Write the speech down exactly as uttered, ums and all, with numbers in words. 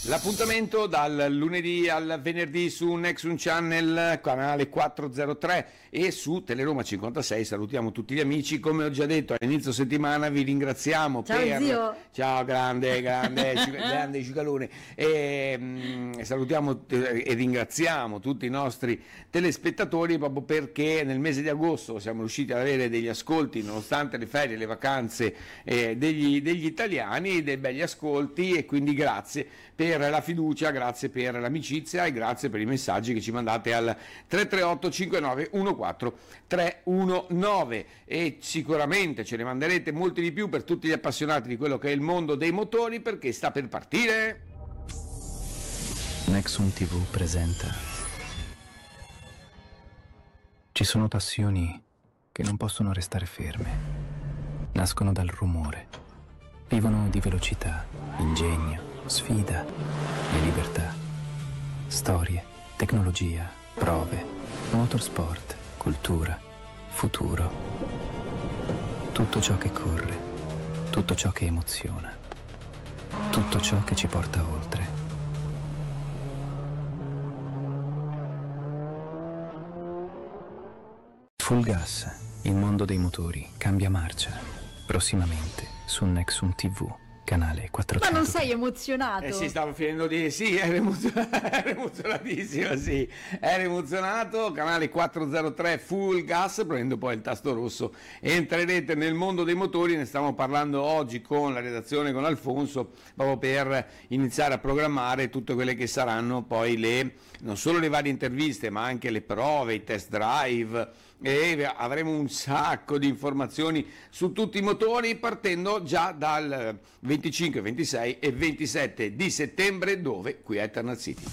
L'appuntamento dal lunedì al venerdì su Nexum Channel, canale quattrocentotre e su Teleroma cinquantasei. Salutiamo tutti gli amici, come ho già detto all'inizio settimana vi ringraziamo. Ciao per... zio. Ciao grande, grande, grande Cicalone. E, mh, salutiamo e ringraziamo tutti i nostri telespettatori proprio perché nel mese di agosto siamo riusciti ad avere degli ascolti nonostante le ferie, le vacanze eh, degli, degli italiani, dei begli ascolti, e quindi grazie per la fiducia, grazie per l'amicizia e grazie per i messaggi che ci mandate al tre tre otto cinque nove uno quattro tre uno nove, e sicuramente ce ne manderete molti di più per tutti gli appassionati di quello che è il mondo dei motori, perché sta per partire. Nexum ti vu presenta. Ci sono passioni che non possono restare ferme. Nascono dal rumore. Vivono di velocità, ingegno, sfida e libertà. Storie, tecnologia, prove, motorsport, cultura, futuro. Tutto ciò che corre, tutto ciò che emoziona, tutto ciò che ci porta oltre. Full gas, il mondo dei motori cambia marcia. Prossimamente su Nexum ti vu, canale quattrocento. Ma non sei emozionato? Eh sì, stavo finendo di... Sì, ero, emozionato, ero emozionatissimo, sì. Ero emozionato, canale quattrocentotre full gas, prendo poi il tasto rosso. Entrerete nel mondo dei motori, ne stiamo parlando oggi con la redazione, con Alfonso, proprio per iniziare a programmare tutte quelle che saranno poi le, non solo le varie interviste, ma anche le prove, i test drive, e avremo un sacco di informazioni su tutti i motori, partendo già dal venticinque, ventisei e ventisette di settembre, dove qui a Eternal City.